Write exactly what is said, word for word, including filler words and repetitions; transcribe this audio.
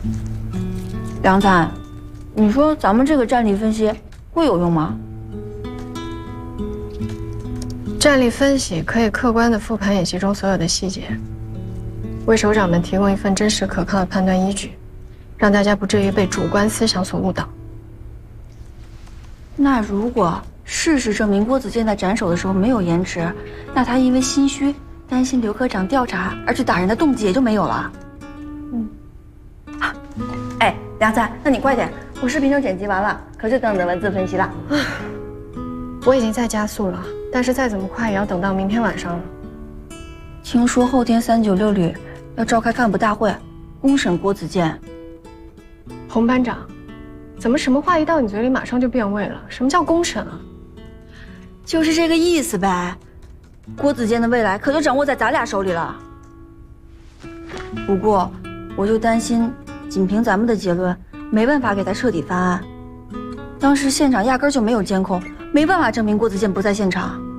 梁灿，你说咱们这个战力分析会有用吗？ 战力分析可以客观地复盘演习中所有的细节，为首长们提供一份真实可靠的判断依据，让大家不至于被主观思想所误导。 那如果事实证明郭子健在斩首的时候没有延迟，那他因为心虚，担心刘科长调查而去打人的动机也就没有了。嗯。啊，哎，梁灿，那你快点，我视频都剪辑完了，可就等着文字分析了。 我已经在加速了，但是再怎么快也要等到明天晚上了。 听说后天三九六旅要召开干部大会，公审郭子健。 洪班长，怎么什么话一到你嘴里马上就变味了？什么叫公审啊？ 就是这个意思呗。郭子健的未来可就掌握在咱俩手里了。不过，我就担心，仅凭咱们的结论，没办法给他彻底翻案。当时现场压根就没有监控，没办法证明郭子健不在现场。